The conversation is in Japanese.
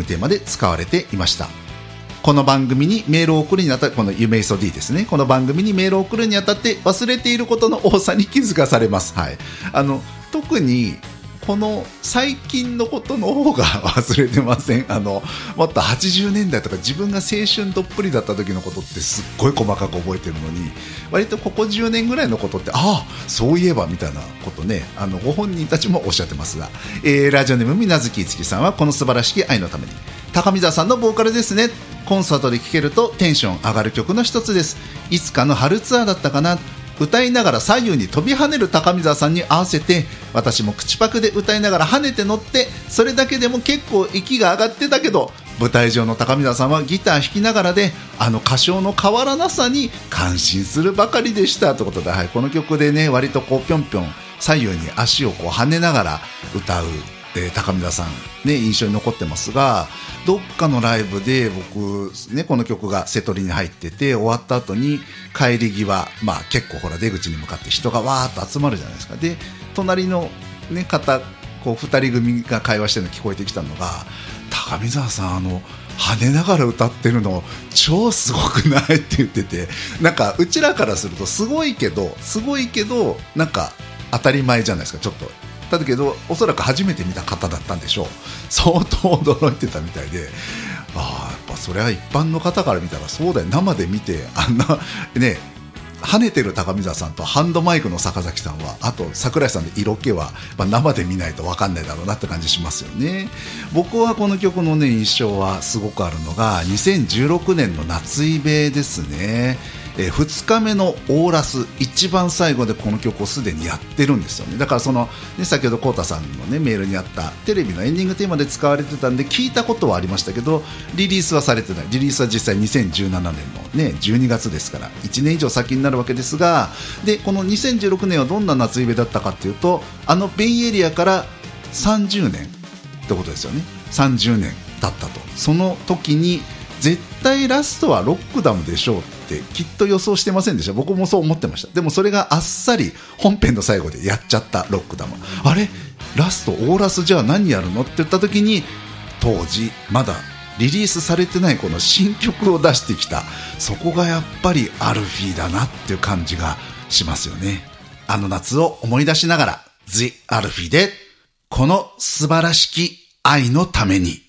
グテーマで使われていました。この番組にメールを送るにあたって、この夢磯 D ですね。この番組にメールを送るにあたって忘れていることの多さに気づかされます。はい。特にこの最近のことの方が忘れてません。もっと80年代とか自分が青春どっぷりだった時のことってすっごい細かく覚えてるのに、割とここ10年ぐらいのことって、そういえばみたいなことね、ご本人たちもおっしゃってますが、ラジオネームみなずきいつきさんは、この素晴らしき愛のために、高見沢さんのボーカルですね。コンサートで聴けるとテンション上がる曲の一つです。いつかの春ツアーだったかな、歌いながら左右に飛び跳ねる高見沢さんに合わせて、私も口パクで歌いながら跳ねて乗って、それだけでも結構息が上がってたけど、舞台上の高見沢さんはギター弾きながらで、歌唱の変わらなさに感心するばかりでしたということで、はい、この曲でね、割とこうぴょんぴょん左右に足をこう跳ねながら歌う、高見沢さん、ね、印象に残ってますが、どっかのライブで僕、ね、この曲がセトリに入ってて、終わった後に帰り際、結構ほら出口に向かって人がわーっと集まるじゃないですか。で、隣の、ね、方、こう2人組が会話してるの聞こえてきたのが、高見沢さん跳ねながら歌ってるの超すごくないって言ってて、なんかうちらからするとすごいけどなんか当たり前じゃないですか。ちょっとだけどおそらく初めて見た方だったんでしょう。相当驚いてたみたいで、やっぱそれは一般の方から見たらそうだよ、生で見てあんなね跳ねてる高見沢さんとハンドマイクの坂崎さんは、あと桜井さんで色気は、生で見ないと分かんないだろうなって感じしますよね。僕はこの曲のね印象はすごくあるのが2016年の夏イベですね。2日目のオーラス一番最後でこの曲をすでにやってるんですよね。だから先ほどコウタさんの、ね、メールにあったテレビのエンディングテーマで使われてたんで聞いたことはありましたけど、リリースはされてない。リリースは実際2017年の、ね、12月ですから1年以上先になるわけですが、でこの2016年はどんな夏イベだったかというと、ベイエリアから30年ってことですよね。30年経ったと。その時に絶対ラストはロックダウンでしょうってきっと予想してませんでした。僕もそう思ってました。でもそれがあっさり本編の最後でやっちゃったロックダウン。あれラストオーラスじゃあ何やるのって言った時に、当時まだリリースされてないこの新曲を出してきた。そこがやっぱりアルフィーだなっていう感じがしますよね。あの夏を思い出しながら The アルフィーでこの素晴らしき愛のために。